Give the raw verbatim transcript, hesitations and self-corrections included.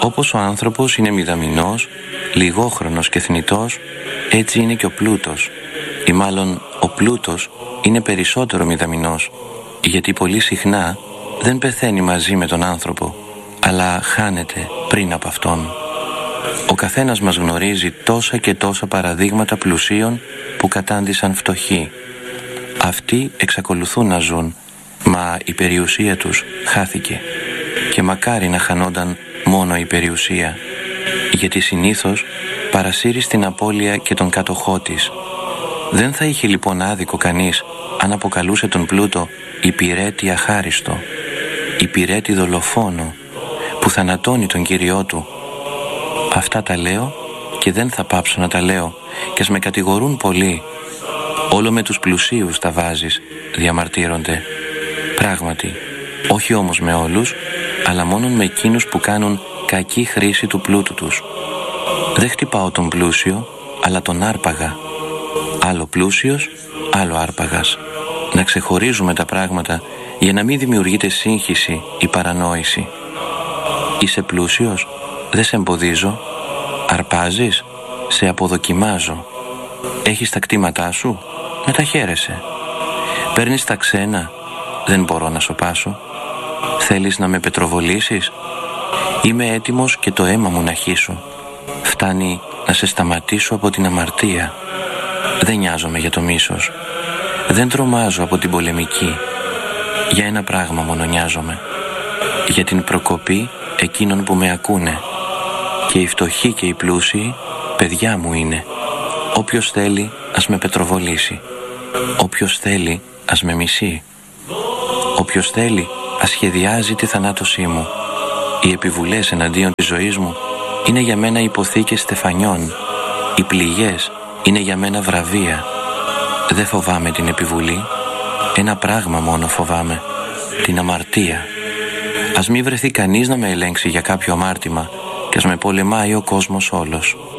Όπως ο άνθρωπος είναι μηδαμινός, λιγόχρονος και θνητός, έτσι είναι και ο πλούτος. Ή μάλλον ο πλούτος είναι περισσότερο μηδαμινός, γιατί πολύ συχνά δεν πεθαίνει μαζί με τον άνθρωπο, αλλά χάνεται πριν από αυτόν. Ο καθένας μας γνωρίζει τόσα και τόσα παραδείγματα πλουσίων που κατάντησαν φτωχοί. Αυτοί εξακολουθούν να ζουν, μα η περιουσία τους χάθηκε. Και μακάρι να χανόταν μόνο η περιουσία, γιατί συνήθως παρασύρει στην απώλεια και τον κατοχό της. Δεν θα είχε λοιπόν άδικο κανείς αν αποκαλούσε τον πλούτο υπηρέτη αχάριστο, υπηρέτη δολοφόνο, που θανατώνει τον Κύριό του. Αυτά τα λέω και δεν θα πάψω να τα λέω, και ας με κατηγορούν πολλοί. Όλο με τους πλουσίους τα βάζεις, διαμαρτύρονται. Πράγματι, όχι όμως με όλους, αλλά μόνο με εκείνους που κάνουν κακή χρήση του πλούτου τους. Δεν χτυπάω τον πλούσιο, αλλά τον άρπαγα. Άλλο πλούσιος, άλλο άρπαγας. Να ξεχωρίζουμε τα πράγματα για να μην δημιουργείται σύγχυση ή παρανόηση. Είσαι πλούσιος, δεν σε εμποδίζω. Αρπάζεις, σε αποδοκιμάζω. Έχεις τα κτήματά σου, να τα χαίρεσαι. Παίρνεις τα ξένα, δεν μπορώ να σωπάσω. Θέλεις να με πετροβολήσεις? Είμαι έτοιμος και το αίμα μου να χύσω. Φτάνει να σε σταματήσω από την αμαρτία. Δεν νοιάζομαι για το μίσος. Δεν τρομάζω από την πολεμική. Για ένα πράγμα μόνο νοιάζομαι. Για την προκοπή εκείνων που με ακούνε. Και οι φτωχοί και οι πλούσιοι παιδιά μου είναι. Όποιος θέλει ας με πετροβολήσει. Όποιος θέλει ας με μισεί. Όποιος θέλει ας σχεδιάζει τη θανάτωσή μου. Οι επιβουλές εναντίον της ζωής μου είναι για μένα υποθήκες στεφανιών. Οι πληγές είναι για μένα βραβεία. Δεν φοβάμαι την επιβουλή. Ένα πράγμα μόνο φοβάμαι. Την αμαρτία. Ας μη βρεθεί κανείς να με ελέγξει για κάποιο αμάρτημα και ας με πολεμάει ο κόσμος όλος.